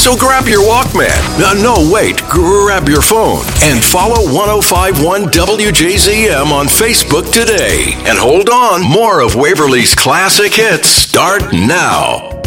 So grab your Walkman. No, wait. Grab your phone and follow 105.1 WJZM on Facebook today. And hold on, more of Waverly's classic hits start now.